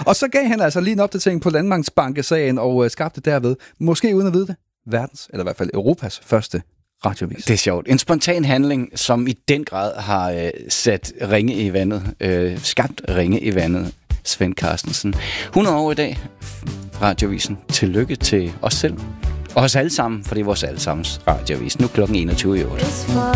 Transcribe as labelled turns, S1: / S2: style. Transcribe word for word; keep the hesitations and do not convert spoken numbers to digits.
S1: Og så gav han altså lige en opdatering på Landmandsbanke-sagen og øh, skabte derved, måske uden at vide det, verdens, eller i hvert fald Europas første radiovis.
S2: Det er sjovt. En spontan handling, som i den grad har øh, sat ringe i vandet, øh, skabt ringe i vandet. Svend Carstensen. hundrede år i dag. Radiovisen. Tillykke til os selv. Og os alle sammen, for det er vores allesammens radiovis. Nu klokken enogtyve i otte.